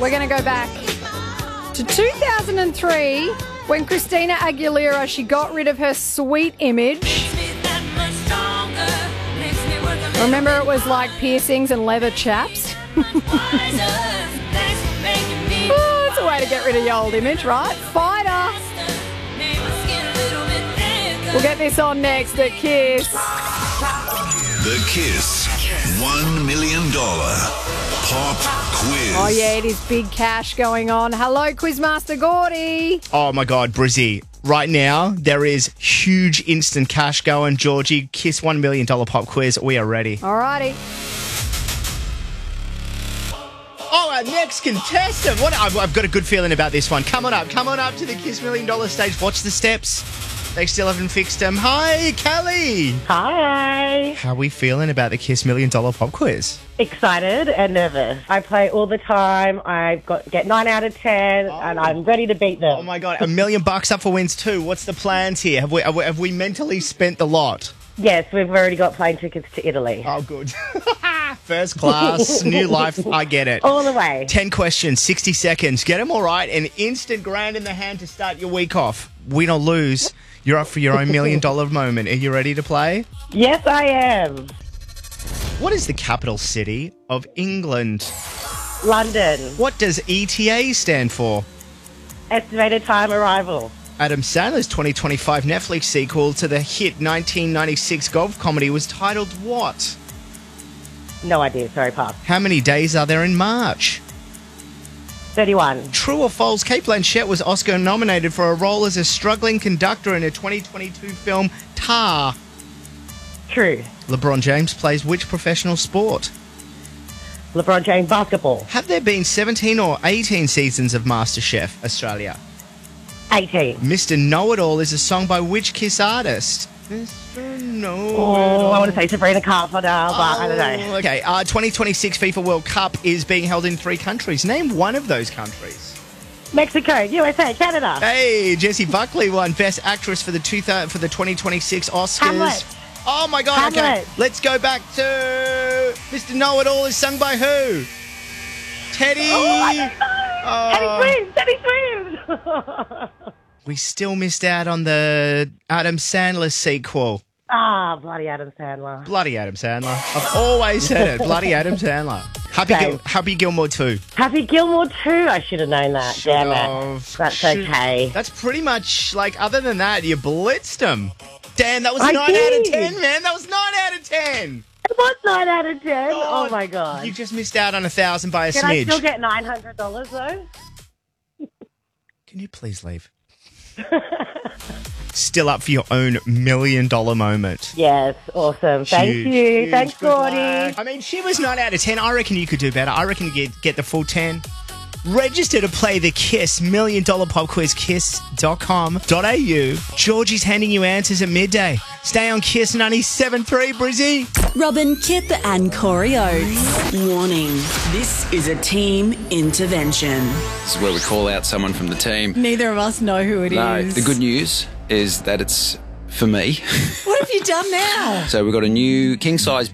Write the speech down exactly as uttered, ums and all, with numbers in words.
We're going to go back to two thousand three when Christina Aguilera, she got rid of her sweet image. Remember, it was like piercings and leather chaps? Oh, it's a way to get rid of your old image, right? Fighter! We'll get this on next at Kiss. The Kiss one million dollars Pop Quiz. Oh, yeah, it is big cash going on. Hello, Quizmaster Gordy. Oh, my God, Brizzy. Right now, there is huge instant cash going. Georgie, Kiss one million dollars Pop Quiz. We are ready. Alrighty. Oh, our next contestant. What? I've, I've got a good feeling about this one. Come on up. Come on up to the Kiss Million Dollar stage. Watch the steps. They still haven't fixed them. Hi, Kelly. Hi. How are we feeling about the Kiss Million Dollar Pop Quiz? Excited and nervous. I play all the time. I got get nine out of ten, oh. and I'm ready to beat them. Oh my God! A million bucks up for wins too. What's the plans here? Have we have we, have we mentally spent the lot? Yes, we've already got plane tickets to Italy. Oh, good. First class, new life. I get it. All the way. Ten questions, sixty seconds. Get them all right. An instant grand in the hand to start your week off. Win or lose, you're up for your own million dollar moment. Are you ready to play? Yes, I am. What is the capital city of England? London. What does E T A stand for? Estimated time arrival. Adam Sandler's twenty twenty-five Netflix sequel to the hit nineteen ninety-six golf comedy was titled what? No idea. Sorry, pass. How many days are there in March? thirty-one. True or false, Cate Blanchett was Oscar nominated for a role as a struggling conductor in a twenty twenty-two film Tar. True. LeBron James plays which professional sport? LeBron James basketball. Have there been seventeen or eighteen seasons of MasterChef Australia? eighteen. Mister Know-It-All is a song by which Kiss artist? Mister Know-It-All. Oh, I want to say Sabrina Carpenter, but oh, I don't know. Okay, uh, twenty twenty-six FIFA World Cup is being held in three countries. Name one of those countries. Mexico, U S A, Canada. Hey, Jessie Buckley won Best Actress for the two thousand, for the twenty twenty-six Oscars. Hamlet. Oh my God! Hamlet. Okay, let's go back to Mister Know-It-All is sung by who? Teddy. Oh, I don't know. Oh. Teddy Swims. Teddy Swims. We still missed out on the Adam Sandler sequel. Ah, bloody Adam Sandler. Bloody Adam Sandler. I've always said it. Bloody Adam Sandler. Happy, Gil- Happy Gilmore two. Happy Gilmore two. I should have known that. Should Damn have. it. That's Should- okay. That's pretty much, like, other than that, you blitzed them. Dan, that was I nine did. out of ten, man. That was nine out of ten. It was nine out of ten. God. Oh, my God. You just missed out on a thousand by a Can smidge. I still get nine hundred dollars, though? Can you please leave? Still up for your own million dollar moment. Yes, awesome. Thank Huge, you. huge. Thanks, Good Gordy. luck. I mean, she was nine out of ten. I reckon you could do better. I reckon you get, get the full ten. Register to play the Kiss Million Dollar Pop Quiz, kiss dot com dot a u. Georgie's handing you answers at midday. Stay on Kiss ninety-seven point three, Brizzy. Robin, Kip and Corey Oates. Warning, this is a team intervention. This is where we call out someone from the team. Neither of us know who it No, is. the good news is that it's for me. What have you done now? So we've got a new king-size